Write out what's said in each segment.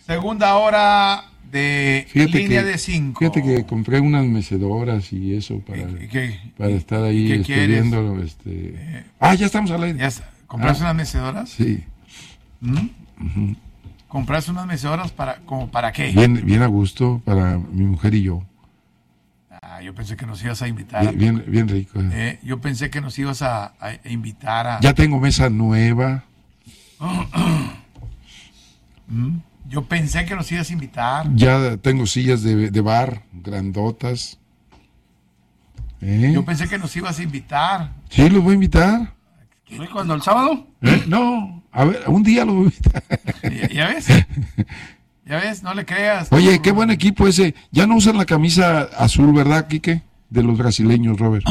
Segunda hora de línea de 5. Fíjate que compré unas mecedoras y eso para estar ahí viendo. Ya estamos al aire. ¿Compraste unas mecedoras? Sí. Uh-huh. ¿Compraste unas mecedoras para qué? Bien a gusto para mi mujer y yo. Yo pensé que nos ibas a invitar. Bien rico. Yo pensé que nos ibas a invitar a... Ya tengo mesa nueva. Yo pensé que nos ibas a invitar. Ya tengo sillas de bar, grandotas. Yo pensé que nos ibas a invitar. Sí, los voy a invitar. ¿Cuándo? ¿El sábado? No, a ver, un día los voy a invitar. ¿Ya ves? Ya ves, no le creas. Oye, qué buen equipo ese. Ya no usan la camisa azul, ¿verdad, Quique? De los brasileños, Robert.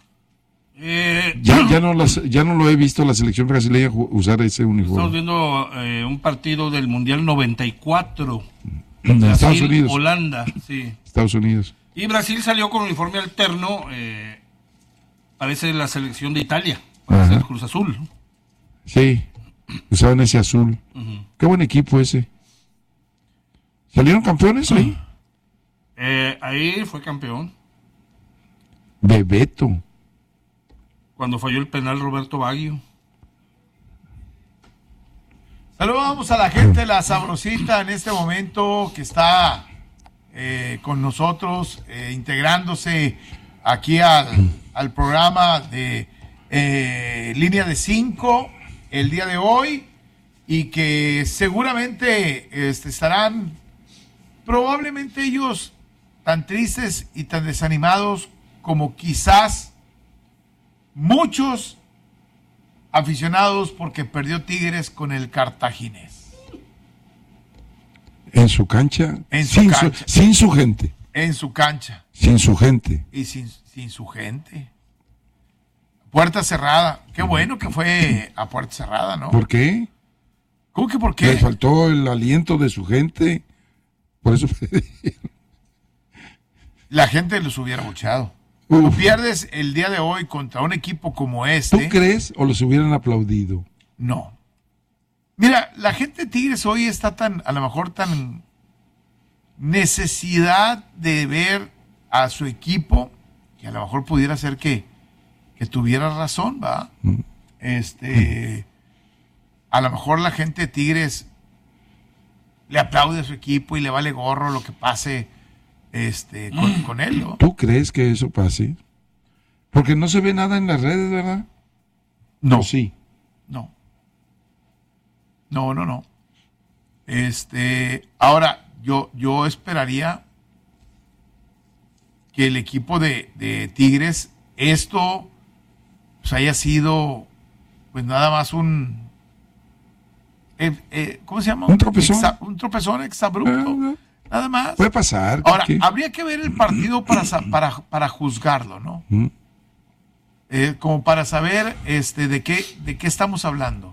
Ya no lo he visto la selección brasileña usar ese uniforme. Estamos viendo un partido del Mundial 94. En Estados Unidos. Holanda, sí. Estados Unidos. Y Brasil salió con uniforme alterno. Parece la selección de Italia. Parece el Cruz Azul. Sí, usaban ese azul. Uh-huh. Qué buen equipo ese. ¿Salieron campeones ahí? Ahí fue campeón. Bebeto. Cuando falló el penal Roberto Baggio. Saludamos a la gente de La Sabrosita en este momento que está con nosotros, integrándose aquí al programa de Línea de 5 el día de hoy, y que seguramente estarán probablemente ellos tan tristes y tan desanimados como quizás muchos aficionados porque perdió Tigres con el Cartaginés. En su cancha. Sin su gente. En su cancha. Sin su gente. Y sin su gente. Puerta cerrada. Qué bueno que fue a puerta cerrada, ¿no? ¿Por qué? ¿Cómo que por qué? Le faltó el aliento de su gente. Por eso la gente los hubiera buchado. Tú pierdes el día de hoy contra un equipo como este. ¿Tú crees o los hubieran aplaudido? No. Mira, la gente de Tigres hoy está a lo mejor tan necesidad de ver a su equipo, que a lo mejor pudiera ser que tuviera razón, ¿va? A lo mejor la gente de Tigres le aplaude a su equipo y le vale gorro lo que pase con él, ¿no? ¿Tú crees que eso pase? Porque no se ve nada en las redes, ¿verdad? No. ¿O sí? No. Ahora, yo esperaría que el equipo de Tigres, esto pues haya sido pues nada más un ¿cómo se llama? Un tropezón. Un tropezón exabrupto. Nada más. Puede pasar. Ahora, habría que ver el partido para juzgarlo, ¿no? Como para saber de qué estamos hablando.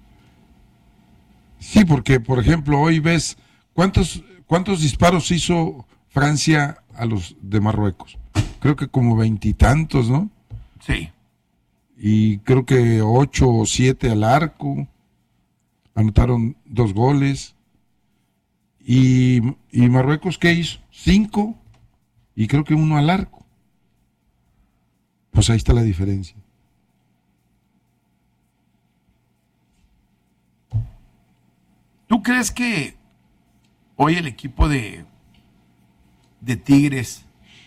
Sí, porque, por ejemplo, hoy ves cuántos disparos hizo Francia a los de Marruecos. Creo que como 20 y tantos, ¿no? Sí. Y creo que 8 o 7 al arco. Anotaron 2 goles. Y Marruecos, ¿qué hizo? 5. Y creo que 1 al arco. Pues ahí está la diferencia. ¿Tú crees que hoy el equipo de Tigres,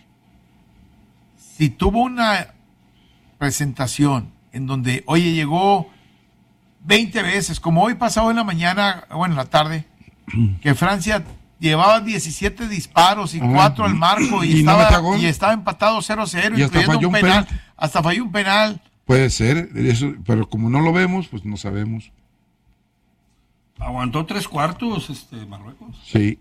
si tuvo una presentación en donde, oye, llegó 20 veces, como hoy pasado en la mañana, en la tarde, que Francia llevaba 17 disparos y 4 al marco y estaba empatado 0-0, y hasta falló un penal. Hasta falló un penal. Puede ser, eso, pero como no lo vemos, pues no sabemos. Aguantó 3 cuartos Marruecos. Sí.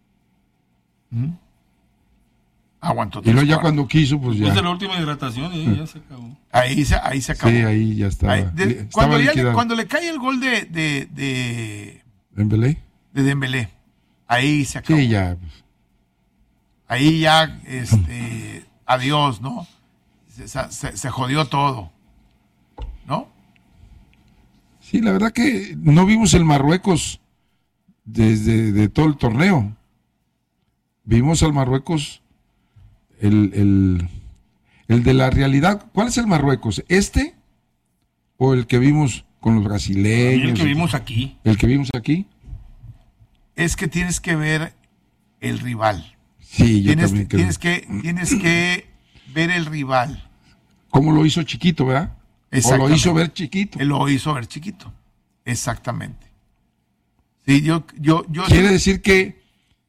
Aguantó 3 y luego ya cuartos. Cuando quiso, pues ya. Después de la última hidratación, ya se acabó. Ahí se acabó. Sí, ahí ya estaba. Cuando le cae el gol de ¿Dembélé? De Dembélé, ahí se acabó. Sí, ya. Ahí ya, adiós, ¿no? Se jodió todo, ¿no? Sí, la verdad que no vimos el Marruecos desde de todo el torneo. Vimos al Marruecos, el de la realidad. ¿Cuál es el Marruecos? ¿Este o el que vimos con los brasileños? El que vimos aquí. ¿El que vimos aquí? Es que tienes que ver el rival. Sí, yo Tienes, también creo. tienes que ver el rival. ¿Cómo lo hizo chiquito, verdad? O lo Exactamente. hizo ver chiquito. Él lo hizo ver chiquito. Exactamente. Sí, yo Quiere decir que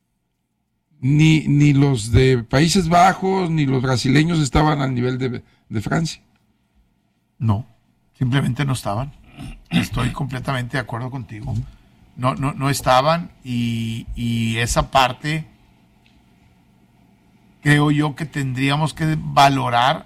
ni los de Países Bajos ni los brasileños estaban al nivel de Francia. No, simplemente no estaban. Estoy completamente de acuerdo contigo. No estaban y esa parte creo yo que tendríamos que valorar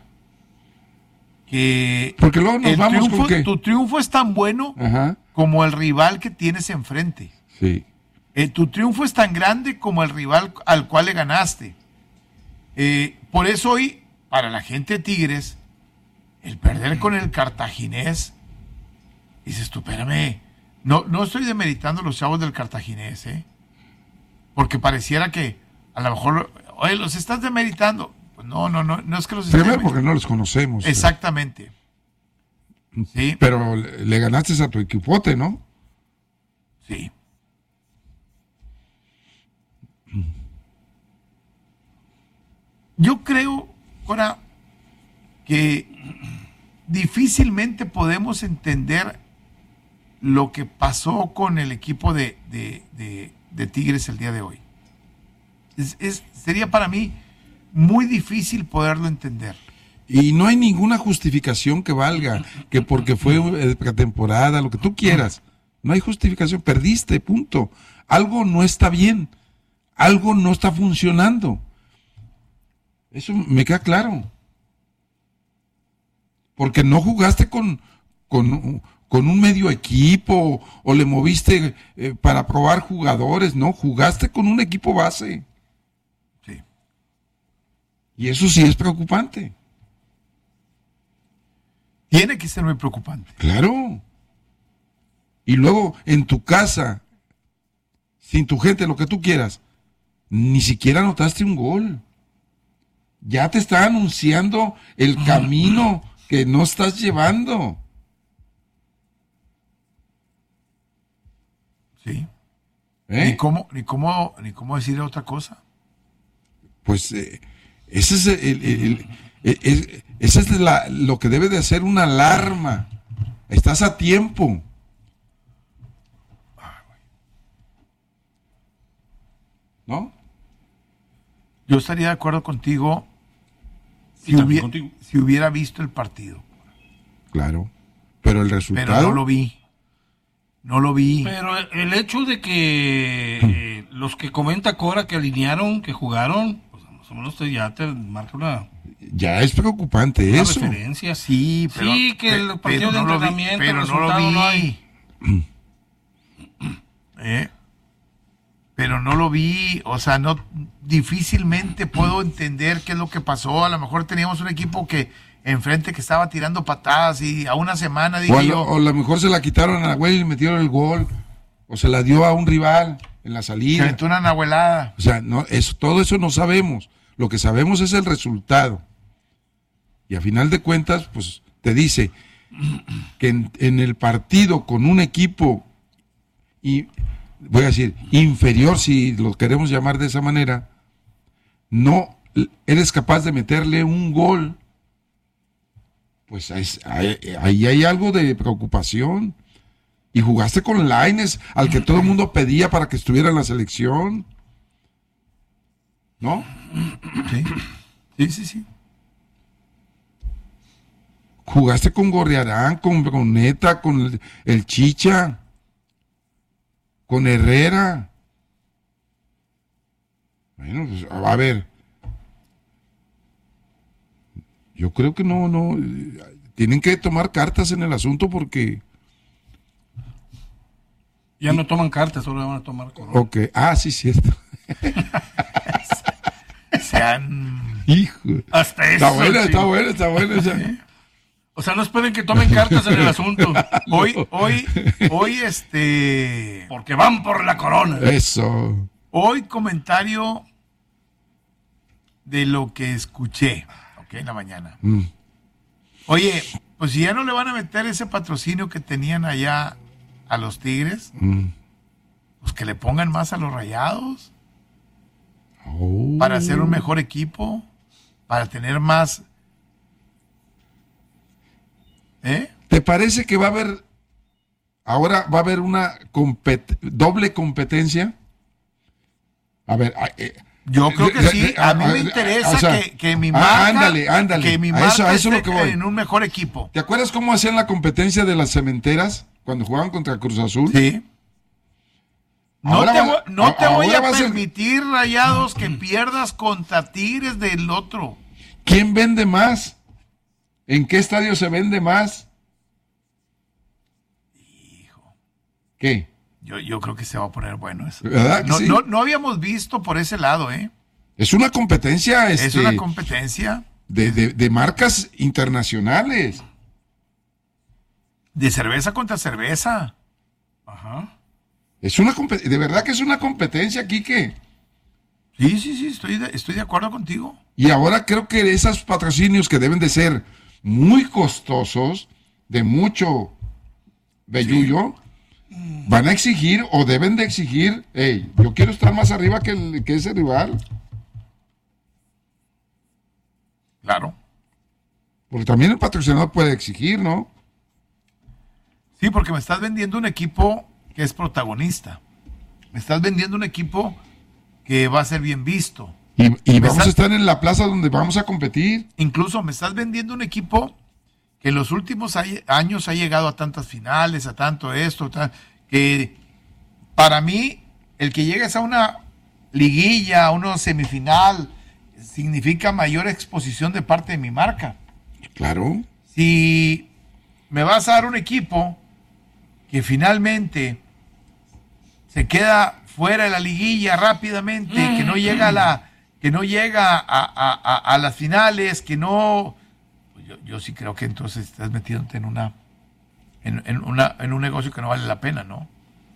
que Porque luego nos vamos con que... tu triunfo es tan bueno Ajá, como el rival que tienes enfrente. sí. Tu triunfo es tan grande como el rival al cual le ganaste. Por eso hoy, para la gente de Tigres, el perder con el Cartaginés, dices tú, espérame, no estoy demeritando a los chavos del Cartaginés, porque pareciera que a lo mejor, oye, los estás demeritando. Pues no es que los estés Primero porque demeritando. no los conocemos. Exactamente. Sí, Pero le ganaste a tu equipote, ¿no? sí. Yo creo, Cora, que difícilmente podemos entender lo que pasó con el equipo de Tigres el día de hoy. Sería para mí muy difícil poderlo entender. Y no hay ninguna justificación que valga, que porque fue pretemporada, lo que tú quieras. No hay justificación, perdiste, punto. Algo no está bien, algo no está funcionando. Eso me queda claro. Porque no jugaste con un medio equipo o le moviste para probar jugadores, no, jugaste con un equipo base. Sí. Y eso sí es preocupante. Tiene que ser muy preocupante. Claro. Y luego en tu casa, sin tu gente, lo que tú quieras, ni siquiera anotaste un gol. Ya te está anunciando el camino que no estás llevando. Sí. ¿Eh? Ni cómo decir otra cosa. Pues ese es esa es lo que debe de hacer una alarma. Estás a tiempo. ¿No? Yo estaría de acuerdo contigo Sí, también contigo. si hubiera visto el partido. Claro. Pero el Pero resultado. no lo vi. No lo vi. Pero el hecho de que los que comenta Cora que alinearon, que jugaron, pues más o menos ya te marca una Ya es preocupante eso. referencia. Sí, pero, Sí, que el partido de no lo vi, entrenamiento, pero el no lo resultado vi. no hay. Pero no lo vi, o sea, no difícilmente puedo entender qué es lo que pasó. A lo mejor teníamos un equipo que enfrente que estaba tirando patadas y a una semana dije O a lo mejor se la quitaron a Nahuel y metieron el gol. O se la dio a un rival en la se salida. aventó una nahuelada. O sea, todo eso no sabemos. Lo que sabemos es el resultado. Y a final de cuentas, pues te dice que en el partido con un equipo, y voy a decir, inferior, si lo queremos llamar de esa manera, no eres capaz de meterle un gol, pues ahí hay algo de preocupación. Y jugaste con Lainez, al que todo el mundo pedía para que estuviera en la selección. ¿No? Sí. Jugaste con Gorriarán, con Bruneta, con el Chicha, con Herrera. Bueno, pues a ver. Yo creo que no. Tienen que tomar cartas en el asunto porque... Ya no toman cartas, ahora van a tomar corona. Ok, sí, cierto. Sean Hijo. Hasta eso. Está buena esa. O sea, no esperen que tomen cartas en el asunto. Hoy, Porque van por la corona. Eso. hoy comentario de lo que escuché, ok, en la mañana. Oye, pues si ya no le van a meter ese patrocinio que tenían allá a los Tigres, pues que le pongan más a los Rayados Oh. para hacer un mejor equipo, para tener más. ¿Te parece que ahora va a haber una doble competencia? A ver, Yo creo que sí. A mí me interesa o sea, que mi marca, ándale. que mi A marca eso es lo esté que voy. en un mejor equipo. ¿Te acuerdas cómo hacían la competencia de las cementeras cuando jugaban contra Cruz Azul? Sí. No Ahora te voy a va a ser- permitir, Rayados, que pierdas contra Tigres del otro. ¿Quién vende más? ¿En qué estadio se vende más? ¿Qué? Yo creo que se va a poner bueno eso. ¿Verdad que sí? No habíamos visto por ese lado, ¿eh? Es una competencia Es una competencia de marcas internacionales. de cerveza contra cerveza. Ajá. De verdad que es una competencia, Quique. Sí, estoy de acuerdo contigo. Y ahora creo que esos patrocinios que deben de ser muy costosos, de mucho bellullo, van a exigir o deben de exigir, hey, yo quiero estar más arriba que ese rival. Claro. Porque también el patrocinador puede exigir, ¿no? Sí, porque me estás vendiendo un equipo que es protagonista. Me estás vendiendo un equipo que va a ser bien visto. Y Me vamos está- a estar en la plaza donde vamos a competir. Incluso me estás vendiendo un equipo que en los últimos años ha llegado a tantas finales, a tanto esto, que para mí el que llegues a una liguilla, a una semifinal, significa mayor exposición de parte de mi marca. Claro. Si me vas a dar un equipo que finalmente se queda fuera de la liguilla rápidamente, que no llega a las finales, que no, pues yo sí creo que entonces estás metiéndote en un negocio que no vale la pena, ¿no?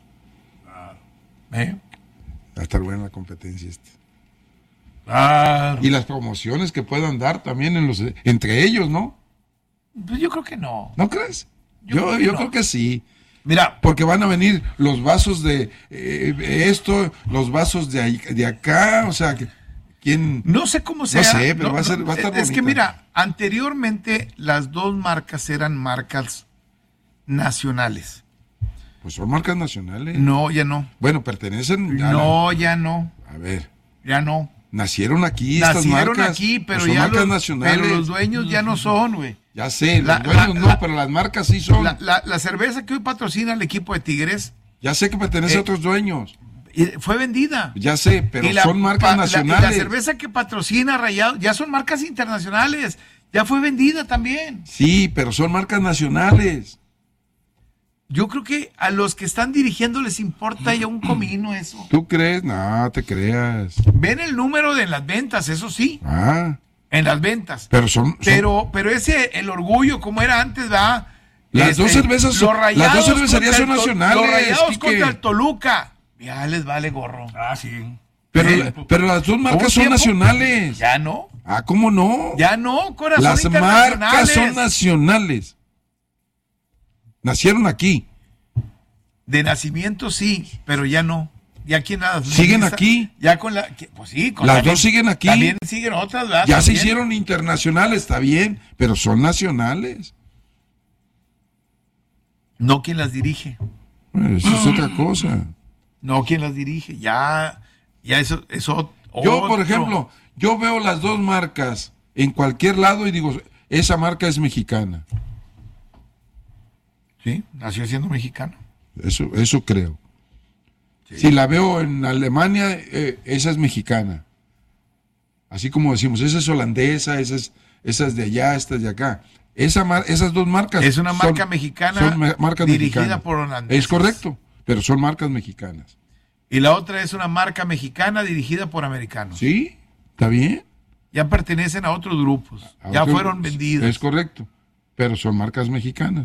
Va a estar buena la competencia esta. Claro. Y las promociones que puedan dar también entre ellos, ¿no? Pues yo creo que no. ¿No crees? Yo Yo creo que no. creo que sí. Mira, Porque van a venir los vasos de los vasos de acá, o sea, ¿quién? no sé cómo sea. sé, pero va a estar Es que bonita. mira, anteriormente las dos marcas eran marcas nacionales. Pues son marcas nacionales. No, ya no. Bueno, pertenecen a No, ya no. a ver, Ya no. nacieron aquí estas Nacieron marcas. aquí, pero son ya marcas los, nacionales. pero los dueños ya no son, güey. Ya sé, La- los dueños la- no, la- pero las marcas sí son. La cerveza que hoy patrocina el equipo de Tigres Ya sé que pertenece a otros dueños. fue vendida. Ya sé, pero Y la- son marcas y nacionales. la cerveza que patrocina Rayado ya son marcas internacionales. Ya fue vendida también. Sí, pero son marcas nacionales. Yo creo que a los que están dirigiendo les importa ya un comino eso. ¿Tú crees? No, te creas. Ven el número de las ventas, eso sí, Ah, en las ventas. pero son Pero el orgullo, como era antes, ¿verdad? Las dos cervezas son- los Rayados las dos cervecerías contra son el nacionales, Los Rayados Quique. contra el Toluca. Ya les vale gorro. Ah, sí. pero las dos marcas ¿Hubo son tiempo? nacionales. Ya no. Ah, ¿cómo no? Ya no, corazón. Las marcas son nacionales. Nacieron aquí. De nacimiento sí, pero ya no. Ya quien las ¿Siguen administra- aquí? Ya con la. Pues sí, con Las también- dos siguen aquí. También siguen otras, ¿verdad? Ya se También. hicieron internacionales, está bien, pero son nacionales. No quien las dirige. Bueno, eso es otra cosa. No quien las dirige. Ya eso. Yo, por ejemplo, yo veo las dos marcas en cualquier lado y digo, esa marca es mexicana. Sí, nació siendo mexicano. Eso creo. Si la veo en Alemania, esa es mexicana. Así como decimos, esa es holandesa, esa es de allá, esta es de acá. Esas dos marcas Es una marca mexicana marcas dirigida mexicanas. por holandeses. Es correcto, pero son marcas mexicanas. Y la otra es una marca mexicana dirigida por americanos. ¿Sí? ¿Está bien? Ya pertenecen a otros grupos. A Ya otros- fueron vendidos. Es correcto. pero son marcas mexicanas.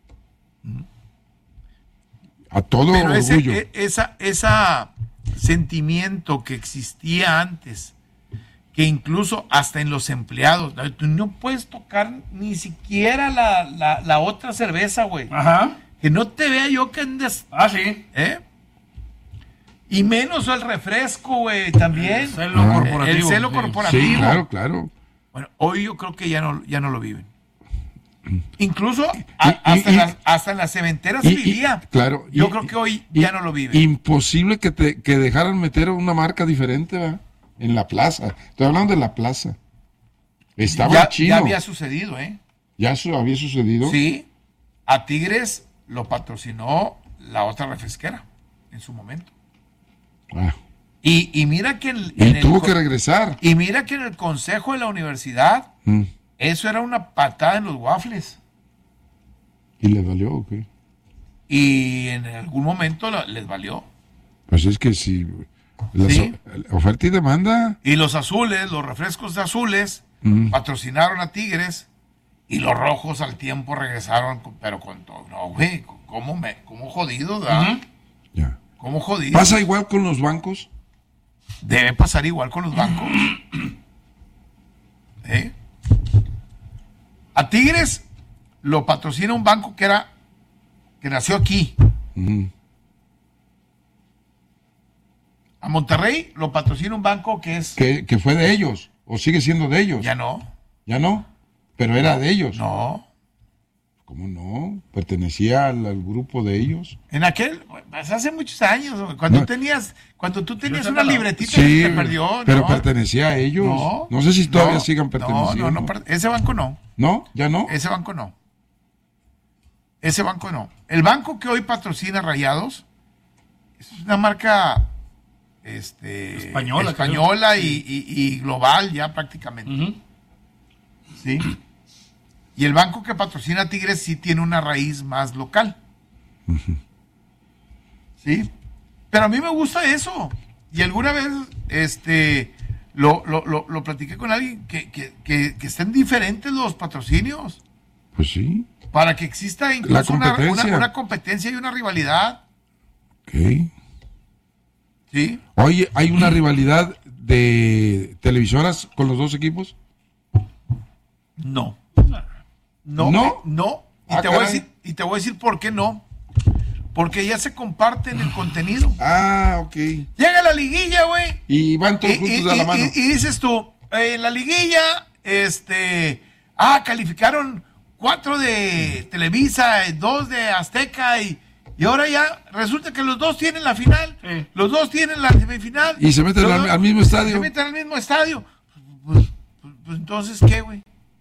A todo Pero orgullo. esa sentimiento que existía antes, que incluso hasta en los empleados, tú no puedes tocar ni siquiera la otra cerveza, güey. Ajá. Que no te vea yo que andes, Ah, sí. ¿eh? Y menos el refresco, güey, también. El celo Ah. corporativo. El celo sí. corporativo. Sí, claro. Bueno, hoy yo creo que ya no lo viven. Incluso hasta en las cementeras se vivía. Claro. Yo creo que hoy ya no lo viven. Imposible que dejaran meter una marca diferente, ¿verdad? En la plaza. Estoy hablando de la plaza. Estaba chido. Ya había sucedido, ¿eh? Ya eso había sucedido. Sí, a Tigres lo patrocinó la otra refresquera en su momento. Ah. Y mira que Tuvo que regresar. y mira que en el consejo de la universidad Mm. eso era una patada en los waffles. ¿Y le valió o qué? Y en algún momento les valió. Pues es que si Sí. oferta y demanda. Y los azules, los refrescos de azules, patrocinaron a Tigres. Y los rojos al tiempo regresaron, pero con todo. No, güey, ¿cómo jodido, ¿verdad? Ujú. Ya. ¿Cómo jodido? ¿Pasa igual con los bancos? Debe pasar igual con los bancos. ¿Eh? A Tigres lo patrocina un banco que nació aquí. Ujú. A Monterrey lo patrocina un banco que es... Que fue de ellos, o sigue siendo de ellos. Ya no. Ya no, pero era de ellos. No. ¿Cómo no? Pertenecía al grupo de ellos. En pues hace muchos años, güey, cuando No. tú tenías Yo una sé, libretita Sí, que se perdió. pero ¿no? pertenecía a ellos. No. No sé si todavía No, sigan perteneciendo. No, ese banco no. ¿No? ¿Ya no? Ese banco no. Ese banco no. El banco que hoy patrocina Rayados es una marca Española, y global ya prácticamente. Ujú. ¿Sí? Y el banco que patrocina a Tigres sí tiene una raíz más local. ¿Sí? Pero a mí me gusta eso. Y alguna vez lo platiqué con alguien que estén diferentes los patrocinios. Pues sí. Para que exista incluso competencia. una competencia y una rivalidad. Ok. ¿Sí? Oye, ¿hay una rivalidad de televisoras con los dos equipos? No. ¿No? No. Ah, caray. Y te voy a decir por qué no. Porque ya se comparten el contenido. Ah, ok. Llega la liguilla, güey. Y van todos juntos de la mano. Y dices tú, en la liguilla, calificaron 4 de Televisa, 2 de Azteca y ahora ya resulta que los dos tienen la final, Sí. los dos tienen la semifinal. Y se meten Los al dos mismo estadio. Se meten al mismo estadio. Pues entonces, ¿qué, güey?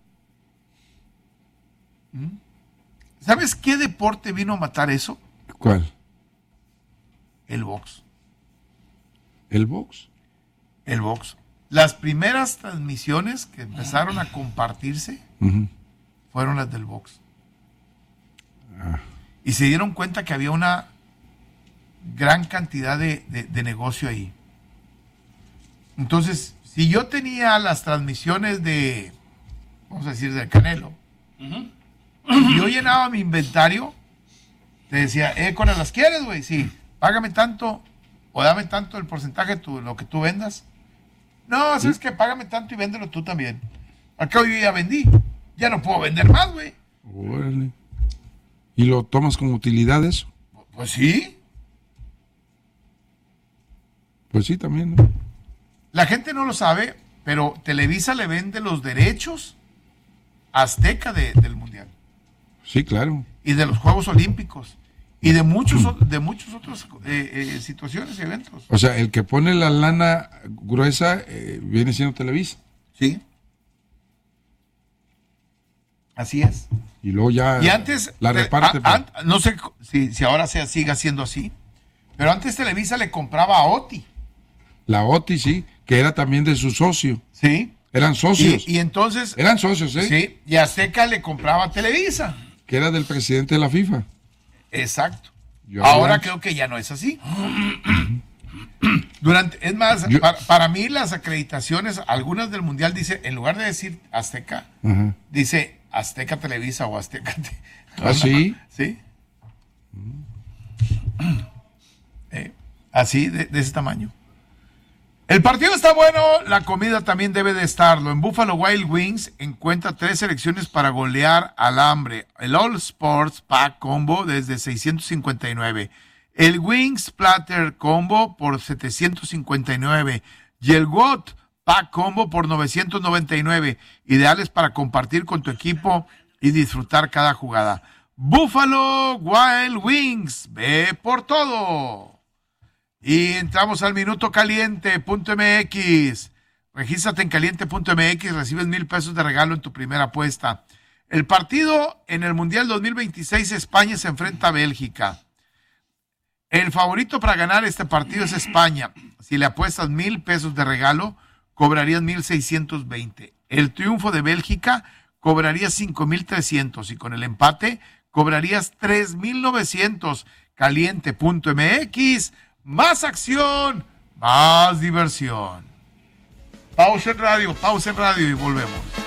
¿Sabes qué deporte vino a matar eso? ¿Cuál? El box. ¿El box? El box. Las primeras transmisiones que empezaron a compartirse Ujú. fueron las del box. Ah. Y se dieron cuenta que había una gran cantidad de negocio ahí. Entonces, si yo tenía las transmisiones vamos a decir, del Canelo, Ujú. y yo llenaba mi inventario, te decía, Cona, ¿las quieres, güey? Sí, págame tanto, o dame tanto el porcentaje de lo que tú vendas. No, ¿sabes qué? Págame tanto y véndelo tú también. Acá yo ya vendí, ya no puedo vender más, güey. Órale. ¿Y lo tomas como utilidad eso? Pues sí. Pues sí, también, ¿no? La gente no lo sabe, pero Televisa le vende los derechos a Azteca del Mundial Sí, claro. y de los Juegos Olímpicos y de muchos otros situaciones y eventos. O sea, el que pone la lana gruesa viene siendo Televisa. Sí. Así es. Y luego ya Y antes, la reparte. no sé si ahora siga siendo así, pero antes Televisa le compraba a OTI. La OTI, sí, que era también de su socio. Sí. Eran socios. Y entonces, Eran socios, ¿eh? sí, y Azteca le compraba a Televisa. Que era del presidente de la FIFA. Exacto. Yo Ahora hablaba- creo que ya no es así. Es más, Yo- para mí las acreditaciones, algunas del Mundial dice, en lugar de decir Azteca, Ajá. dice Azteca Televisa o Azteca. ¿Ah, sí? Sí. Así, de ese tamaño. El partido está bueno, la comida también debe de estarlo. En Buffalo Wild Wings encuentra 3 selecciones para golear al hambre. El All Sports Pack Combo desde 659. El Wings Platter Combo por 759. Y el GOT Pack Combo por 999. Ideales para compartir con tu equipo y disfrutar cada jugada. Buffalo Wild Wings, ve por todo. Y entramos al Minuto Caliente.mx. Regístrate en caliente.mx, recibes $1,000 de regalo en tu primera apuesta. El partido en el Mundial 2026, España se enfrenta a Bélgica. El favorito para ganar este partido es España. Si le apuestas $1,000 de regalo, cobrarías 1,620. El triunfo de Bélgica cobrarías 5,300 y con el empate cobrarías 3,900. Caliente.mx. Más acción, más diversión. Pausa en radio y volvemos.